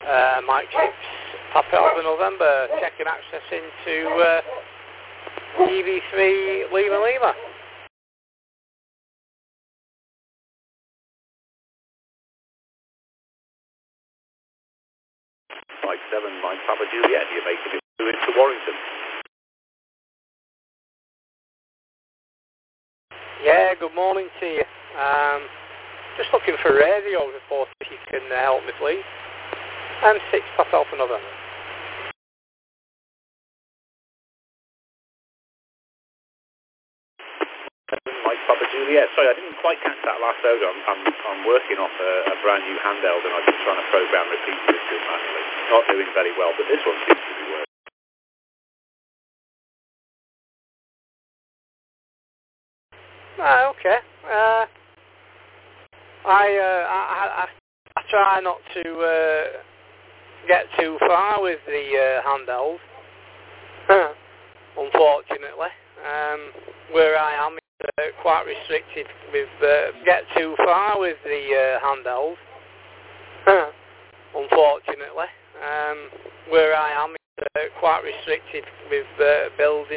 Mike 6, Papa Alpha November, checking access into EV3 Lima Lima. Mike 7, Mike Papa Juliet, you're making it through into Warrington. Yeah, good morning to you. Just looking for radio report if you can help me please. M6 Papa Alpha November. Mike Papa Juliet. Sorry, I didn't quite catch that last over. I'm working off a brand new handheld and I'm just trying to program repeat system manually. Not doing very well, but this one seems to be working. Okay. I try not to get too far with the handheld. Unfortunately, where I am is quite restricted with get too far with the handheld. Unfortunately, where I am is quite restricted with building.